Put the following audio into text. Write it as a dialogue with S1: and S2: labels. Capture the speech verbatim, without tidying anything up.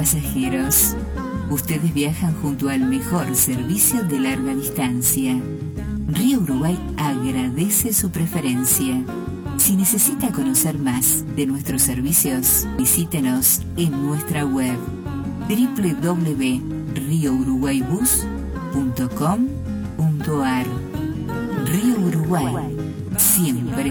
S1: pasajeros. Ustedes viajan junto al mejor servicio de larga distancia. Río Uruguay agradece su preferencia. Si necesita conocer más de nuestros servicios, visítenos en nuestra web doble u doble u doble u punto río uruguay bus punto com punto ar. Río Uruguay, siempre